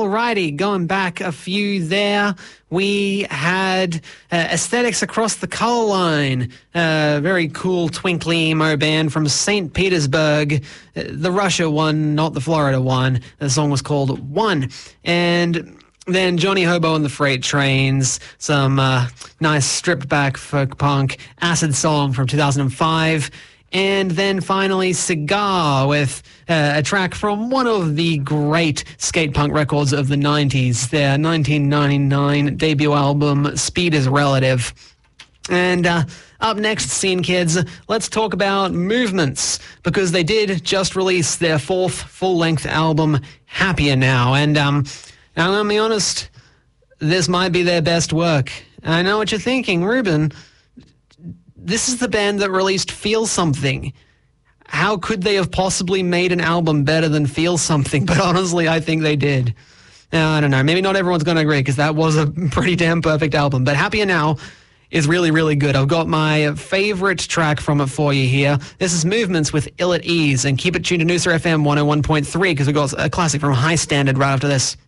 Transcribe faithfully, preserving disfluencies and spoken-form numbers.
Alrighty, going back a few there, we had uh, Aesthetics Across the Colour Line, a very cool twinkly emo band from Saint Petersburg, uh, the Russia one, not the Florida one. The song was called One. And then Johnny Hobo and the Freight Trains, some uh, nice stripped-back folk punk acid song from two thousand five. And then finally, Cigar with uh, a track from one of the great skate punk records of the nineties, their nineteen ninety-nine debut album, Speed is Relative. And uh, up next, Scene Kids, let's talk about Movements, because they did just release their fourth full-length album, Happier Now. And um, now, let me be honest, this might be their best work. I know what you're thinking, Ruben. This is the band that released Feel Something. How could they have possibly made an album better than Feel Something? But honestly, I think they did. Now, I don't know. Maybe not everyone's going to agree, because that was a pretty damn perfect album. But Happier Now is really, really good. I've got my favorite track from it for you here. This is Movements with Ill at Ease. And keep it tuned to Noosa F M one oh one point three, because we've got a classic from High Standard right after this.